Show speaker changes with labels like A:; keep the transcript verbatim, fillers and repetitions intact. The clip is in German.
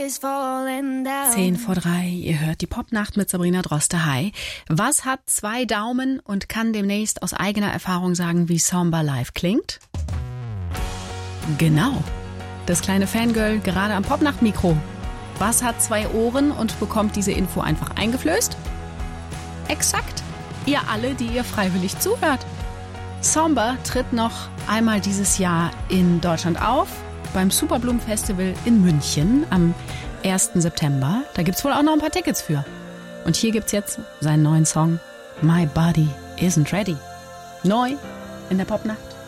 A: is falling down.
B: Zehn vor drei, ihr hört die Popnacht mit Sabrina Droste. Hi. Was hat zwei Daumen und kann demnächst aus eigener Erfahrung sagen, wie Samba live klingt? Genau. Das kleine Fangirl gerade am Popnacht-Mikro. Was hat zwei Ohren und bekommt diese Info einfach eingeflößt? Exakt. Ihr alle, die ihr freiwillig zuhört. Samba tritt noch einmal dieses Jahr in Deutschland auf, beim Superbloom Festival in München am ersten September. Da gibt's wohl auch noch ein paar Tickets für. Und hier gibt's jetzt seinen neuen Song My Body Isn't Ready. Neu in der Popnacht.